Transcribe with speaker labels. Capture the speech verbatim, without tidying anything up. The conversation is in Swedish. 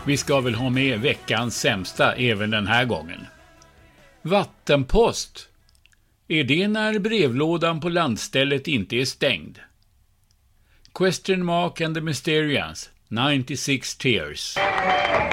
Speaker 1: Vi ska väl ha med veckans sämsta även den här gången. Vattenpost. Är det när brevlådan på landstället inte är stängd? Question Mark and the Mysterians, nittiosex Tears.